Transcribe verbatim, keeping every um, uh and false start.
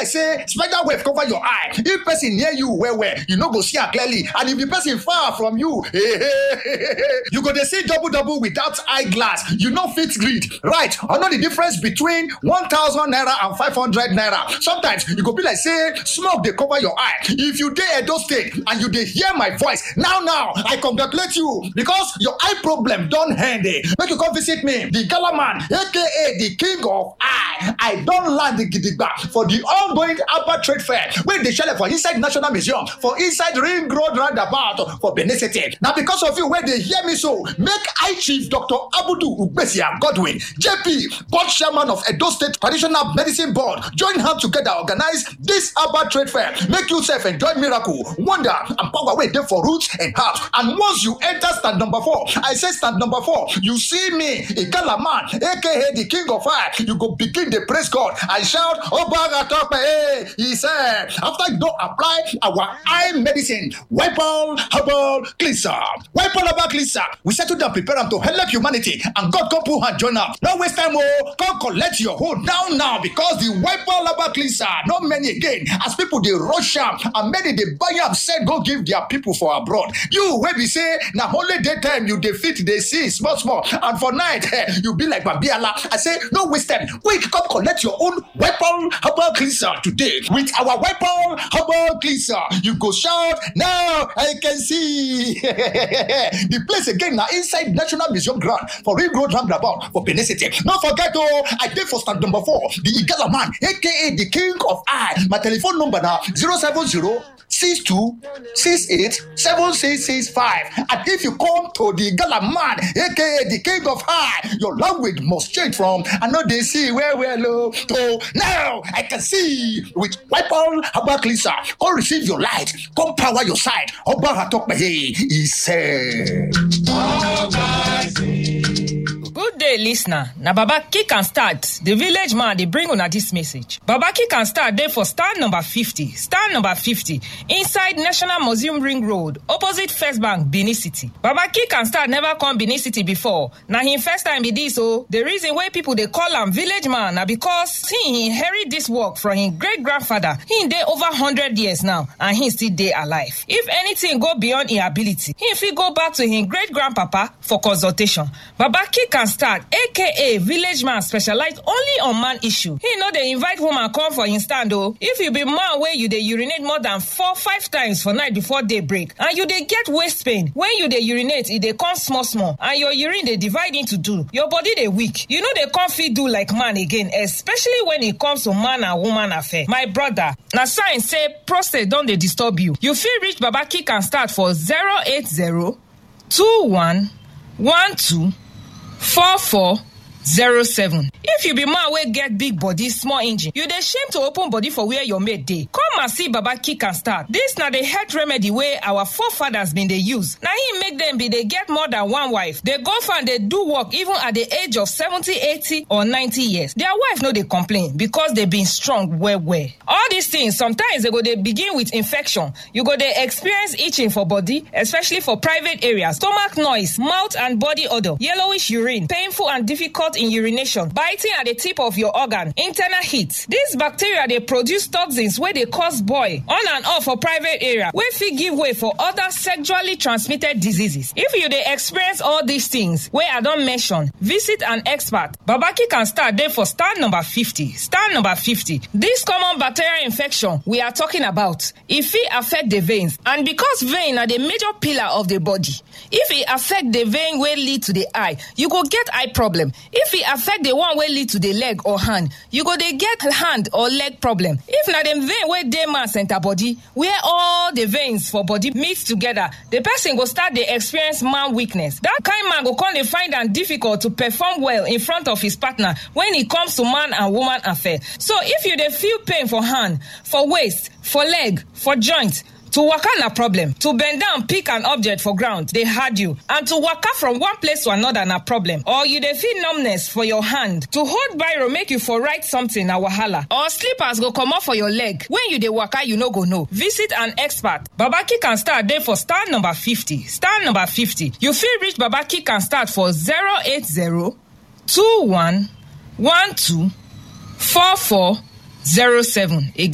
like say spider web cover your eye. If person near you well well, you no go see am clearly, and if the person far from you, you go dey see double double without eyeglass. You no fit read. Right? I know the difference between one thousand naira and five hundred naira. Sometimes you go be like say smoke dey cover your eye. If you dey Edo State and you dey hear my voice now now, I congratulate you because your eye problem don end. Eh. Make you come visit me, the Gala man, aka the king of eye. I don land the gidigba for the ongoing Abba Trade Fair wey dey shele for inside National Museum, for inside Ring Road roundabout for Benin City. Na because of you wey dey hear me so, make I Chief Doctor Abudu Ugbesia Godwin, J P, board chairman of Edo State Traditional Medicine Board, join hands together organize this Abba Trade Fair. Make you sef enjoy miracle, wonder, and power wey dey for roots and herbs. And once you enter stand number four, I say stand number four, you see me, Igala man, aka the king of fire, you go begin to praise God and shout, Obaga Tope, hey, he said, after you don't apply our eye medicine, wipe all herbal cleanser, wipe all herbal cleanser, we settle down, prepare them to help humanity, and God come put hand join up. No waste time, oh, come collect your hold down now, because the wipe all herbal cleanser, not many again, as people they rush am, and many they buy am, said go give their people for abroad. You, where we say, now only daytime you defeat, they see small, small, and for night, eh, you be like Babiala. I say, no waste time, quick, come collect your own weapon herbal cleanser today. With our weapon herbal cleanser, you go shout, now I can see. The place again now inside National Museum ground for Ring Road roundabout for Benin City. Don't forget, oh, I did for stand number four, the Igala man, aka the king of eye. My telephone number now zero seven zero six two six eight seven six six five. And if you come to the Gala man, aka the king of high, your language must change from I know they see where we're low to now I can see with wipe all herbal cleanser. Come receive your light, come power your side. Oba Hatokpe, he said. Good day, listener. Na Baba Kick and Start. The village man, they bring on this message. Baba Kick and Start there for stand number fifty. Stand number fifty. Inside National Museum Ring Road, opposite First Bank, Benin City. Baba Kick and Start never come Benin City before. Now him first time be this, so the reason why people they call him village man na because he inherit this work from his great grandfather. He there over one hundred years now, and he still there alive. If anything go beyond his ability, he fit go back to his great grandpapa for consultation. Baba Kick and Start, aka village man, specialized only on man issue. He know they invite woman come for him stand though. If you be man where you they urinate more than four five times for night before daybreak, and you they get waist pain when you they urinate, it they come small small, and your urine they divide into two. Your body they weak. You know they can't fit do like man again, especially when it comes to man and woman affair. My brother, now science say prostate don't they disturb you. You feel reach Baba Kick and Start for zero eight zero two one one two four four zero seven. If you be man wey get big body, small engine, you dey shame to open body for where your mate dey, come and see Baba Kick and Start. This na the health remedy wey our forefathers been dey use. Na him make them be dey get more than one wife. They go and they do work even at the age of seventy, eighty or ninety years. Their wife no dey complain because they been strong well well. All these things, sometimes they go dey begin with infection. You go dey experience itching for body, especially for private areas, stomach noise, mouth and body odor, yellowish urine, painful and difficult in urination, biting at the tip of your organ, internal heat. These bacteria they produce toxins where they cause boil on and off for private area, where fit give way for other sexually transmitted diseases. If you they experience all these things where I don't mention, visit an expert. Baba Kick and Start there for stand number fifty. Stand number fifty. This common bacterial infection we are talking about, if it affect the veins, and because vein are the major pillar of the body, if it affect the vein will lead to the eye, you go get eye problem. If it affect the one way lead to the leg or hand, you go they get hand or leg problem. If na the vein where dey man center body, where all the veins for body mix together, the person go start the experience man weakness. That kind man go come dey find am difficult to perform well in front of his partner when it comes to man and woman affair. So if you dey feel pain for hand, for waist, for leg, for joint, to waka na problem. To bend down, pick an object for ground, they hard you. And to waka from one place to another na problem. Or you dey feel numbness for your hand. To hold biro make you for write something na wahala. Or slippers go come off for your leg. When you dey waka, you no go know. Visit an expert. Baba Kick and Start there for stand number fifty. Stand number fifty. You feel reach Baba Kick and Start for zero eight zero two one one two four four zero seven. Again.